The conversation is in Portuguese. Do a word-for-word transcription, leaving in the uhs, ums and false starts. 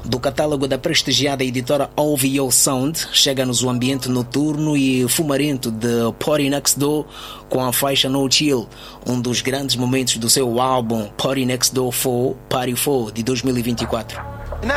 do catálogo da prestigiada editora O V O Sound, chega-nos o ambiente noturno e fumarento de Party Next Door com a faixa No Chill, um dos grandes momentos do seu álbum Party Next Door quatro, Party quatro, de dois mil e vinte e quatro.